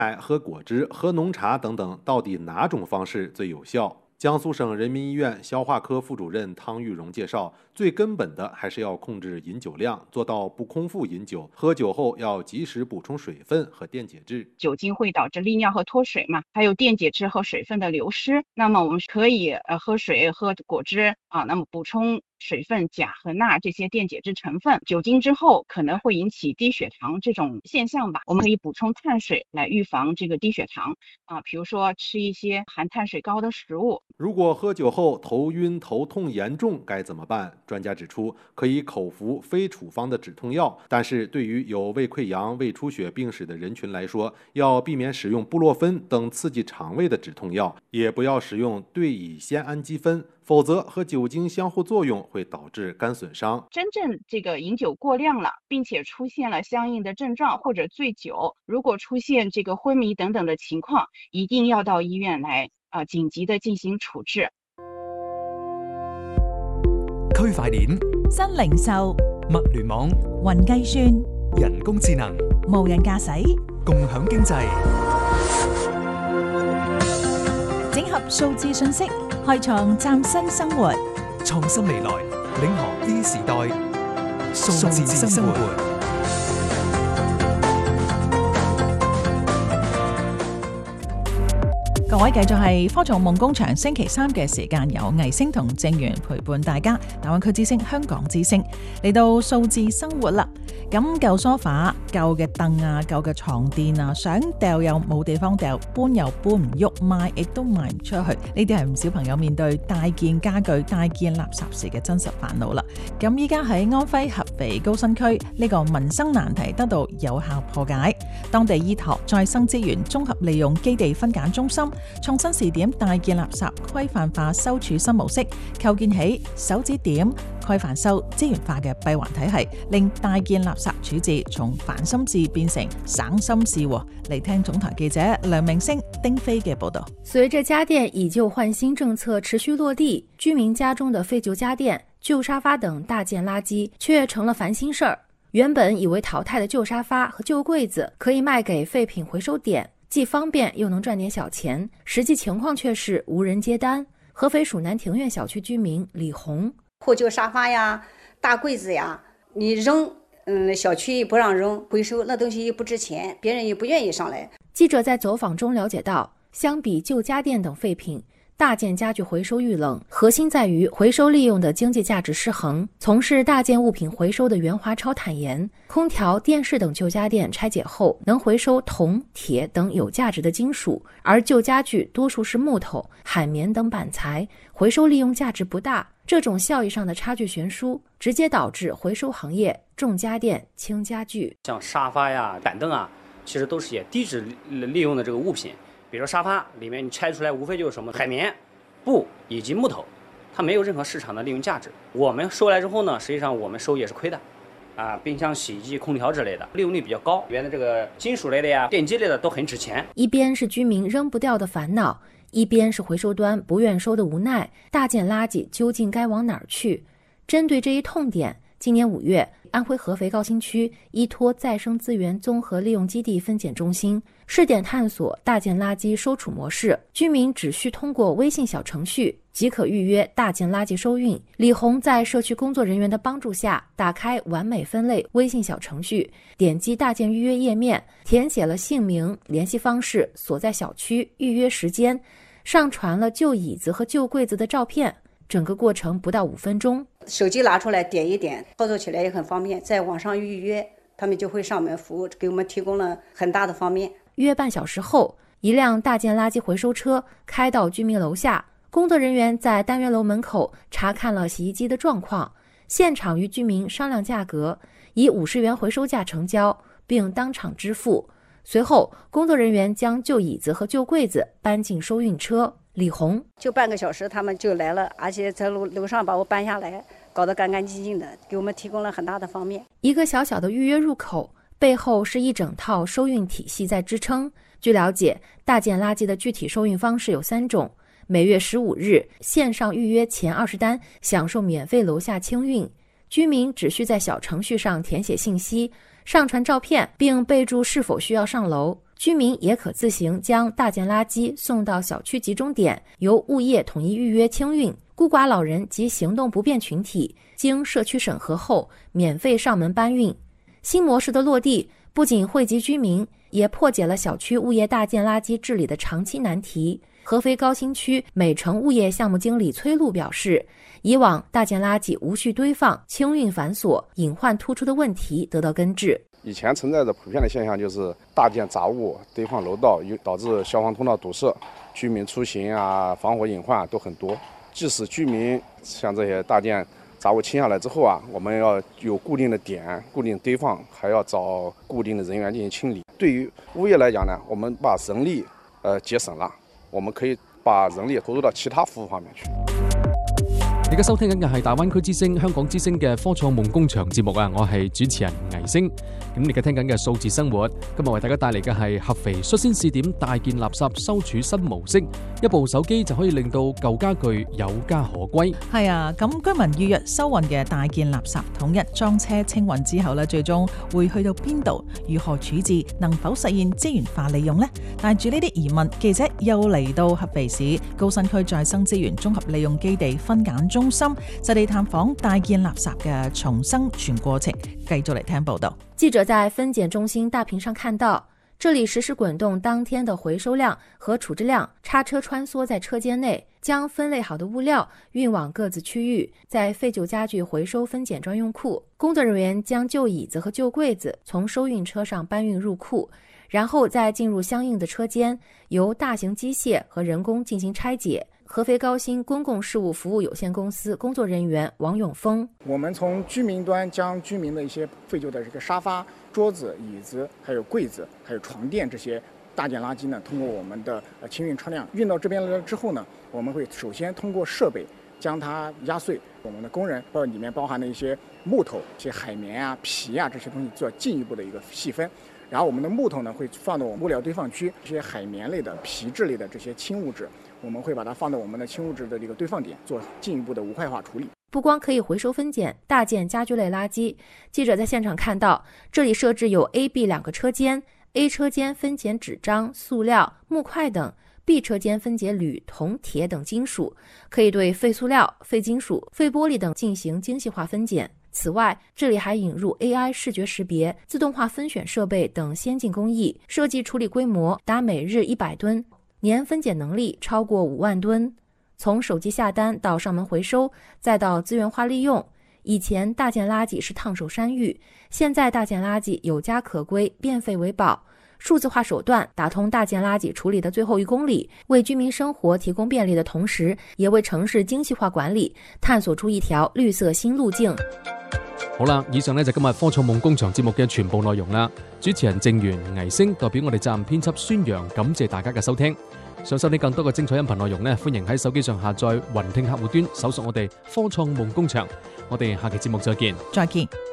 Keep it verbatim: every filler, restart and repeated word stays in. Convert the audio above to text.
喝果汁、喝浓茶等等，到底哪种方式最有效？江苏省人民医院消化科副主任汤玉荣介绍，最根本的还是要控制饮酒量，做到不空腹饮酒。喝酒后要及时补充水分和电解质。 酒精会导致利尿和脱水嘛，还有电解质和水分的流失。那么我们可以呃喝水、喝果汁啊，那么补充水分、钾和钠这些电解质成分。酒精之后可能会引起低血糖这种现象吧，我们可以补充碳水来预防这个低血糖啊，比如说吃一些含碳水高的食物。 如果喝酒后头晕、头痛严重该怎么办？专家指出，可以口服非处方的止痛药，但是对于有胃溃疡、胃出血病史的人群来说，要避免使用布洛芬等刺激肠胃的止痛药，也不要使用对乙酰氨基酚，否则和酒精相互作用会导致肝损伤。 真正这个饮酒过量了，并且出现了相应的症状或者醉酒，如果出现这个昏迷等等的情况，一定要到医院来啊、呃，緊急的進行處置。 區塊鏈、 新零售、 物聯網、 雲計算、 人工智能、 無人駕駛、 共享經濟， 整合數字信息，開創嶄新生活， 創新未來，領航 E 時代，數字生活。 各位繼續係科創夢工場星期三嘅時間，有魏星同正源陪伴大家。大灣區之聲、香港之聲嚟到數字生活啦。咁舊梳化、舊嘅凳啊、舊嘅床墊啊，想掉又冇地方掉，搬又搬唔喐，賣亦都賣唔出去。呢啲係唔少朋友面對大件家具、大件垃圾時嘅真實煩惱啦。咁依家喺安徽合肥高新區，呢個民生難題得到有效破解。當地依託再生資源綜合利用基地分揀中心，創新試點大件垃圾規範化收儲新模式，構建起手指點規範收資源化嘅閉環體系，令大件垃圾處置從煩心事變成省心事。嚟聽總台記者梁明星、丁飛嘅報道。 隨着家電以舊換新政策持續落地，居民家中的廢舊家電、舊沙發等大件垃圾卻成了煩心事兒。原本以為淘汰的舊沙發和舊櫃子可以賣給廢品回收點，既方便又能賺點小錢，實際情況卻是無人接單。合肥蜀南庭院小區居民李紅： 破舊沙發呀、大櫃子呀，你扔，嗯，小區不讓扔，回收那東西也不值錢，別人也不願意上來。 記者在走訪中了解到，相比舊家電等廢品，大件家具回收遇冷，核心在於回收利用的經濟價值失衡。從事大件物品回收的袁華超坦言，空調、電視等舊家電拆解後能回收銅、鐵等有價值的金屬，而舊家具多數是木頭、海綿等板材，回收利用價值不大。這種效益上的差距懸殊，直接導致回收行業重家電輕家具。 像沙發呀、板凳啊，其實都是也低值利用的這個物品。比如沙發裡面你拆出來無非就是什麼海綿、布以及木頭，它沒有任何市場的利用價值。我們收來之後呢，實際上我們收也是虧的。啊，冰箱、洗衣機、空調之類的利用率比較高，裡面的這個金屬類的呀、電機類的都很值錢。 一邊是居民扔不掉的煩惱，一邊是回收端不願收的無奈。大件垃圾究竟該往哪兒去？針對這一痛點，今年五月，安徽合肥高新區依託再生資源綜合利用基地分揀中心試點探索大件垃圾收儲模式，居民只需通過微信小程序即可預約大件垃圾收運。李紅在社區工作人員的幫助下，打開完美分類微信小程序，點擊大件預約頁面，填寫了姓名、聯繫方式、所在小區、預約時間，上傳了舊椅子和舊櫃子的照片。整個過程不到五分鐘， 手機拿出來點一點，操作起來也很方便，在網上預約，他們就會上門服務，給我們提供了很大的方便。 約半小時後，一輛大件垃圾回收車開到居民樓下，工作人員在單元樓門口查看了洗衣機的狀況，現場與居民商量價格，以五十元回收價成交，並當場支付。隨後，工作人員將舊椅子和舊櫃子搬進收運車。李紅就半個小時他們就來了，而且在樓樓上把我搬下來，搞得乾乾淨淨的，給我們提供了很大的方便。 一個小小的預約入口背後是一整套收運體系在支撐。據了解，大件垃圾的具體收運方式有三種，每月十五日線上預約前二十單享受免費樓下清運，居民只需在小程序上填寫信息，上傳照片並備註是否需要上樓。 居民也可自行将大件垃圾送到小区集中点，由物业统一预约清运。孤寡老人及行动不便群体经社区审核后免费上门搬运。新模式的落地不仅惠及居民，也破解了小区物业大件垃圾治理的长期难题。合肥高新区美城物业项目经理崔璐表示，以往大件垃圾无序堆放、清运繁琐、隐患突出的问题得到根治。 以前存在着普遍的现象，就是大件杂物堆放楼道，导致消防通道堵塞，居民出行啊、防火隐患都很多。即使居民像这些大件杂物清下来之后啊，我们要有固定的点、固定堆放，还要找固定的人员进行清理。对于物业来讲呢，我们把人力呃节省了，我们可以把人力投入到其他服务方面去。 而家收聽緊嘅係大灣區之聲、香港之聲嘅科創夢工場節目啊，我係主持人倪星。咁你而家聽緊嘅數字生活，今日為大家帶嚟嘅係合肥率先試點大件垃圾收儲新模式，一部手機就可以令到舊家具有家可歸。 係啊，咁居民預約收運嘅大件垃圾統一裝車清運之後呢，最終會去到邊度？如何處置？能否實現資源化利用呢？帶住呢啲疑問，記者又嚟到合肥市高新區再生資源綜合利用基地分揀中心，實地探訪大件垃圾嘅重生全過程。繼續嚟聽報道。 記者在分揀中心大屏上看到，這裡實時滾動當天的回收量和處置量，叉車穿梭在車間內，將分類好的物料運往各自區域，在廢舊家具回收分揀專用庫，工作人員將舊椅子和舊櫃子從收運車上搬運入庫，然後再進入相應的車間，由大型機械和人工進行拆解。合肥高新公共事務服務有限公司工作人員王永峰： 我們從居民端將居民的一些廢舊的這個沙發、桌子、椅子，還有櫃子，還有床墊這些大件垃圾呢，通過我們的清運車輛運到這邊來之後呢，我們會首先通過設備將它壓碎。我們的工人包裡面包含的一些木頭、一些海綿啊、皮啊這些東西做進一步的一個細分。然後我們的木頭呢會放到我們物料堆放區，這些海綿類的、皮質類的這些輕物質，我們會把它放到我們的輕物質的這個堆放點，做進一步的無害化處理。 不光可以回收分揀大件家居類垃圾，記者在現場看到，這裡設置有 A、B 兩個車間 ，A 車間分揀紙張、塑料、木塊等 ，B 車間分揀鋁、銅、鐵等金屬，可以對廢塑料、廢金屬、廢玻璃等進行精細化分揀。此外，這裡還引入 A I 視覺識別、自動化分選設備等先進工藝，設計處理規模達每日一百噸，年分揀能力超過五萬噸。從手機下單到上門回收，再到資源化利用，以前大件垃圾是燙手山芋，現在大件垃圾有家可歸，變廢為寶。數字化手段打通大件垃圾處理的最後一公里，為居民生活提供便利的同時，也為城市精細化管理探索出一條綠色新路徑。 好啦，以上呢就今日科創夢工場節目嘅全部內容啦。主持人鄭源、倪星代表我哋責任編輯孫陽，感謝大家嘅收聽。想收聽更多嘅精彩音頻內容呢，歡迎喺手機上下載雲聽客戶端，搜索我哋科創夢工場。我哋下期節目再見。 再見。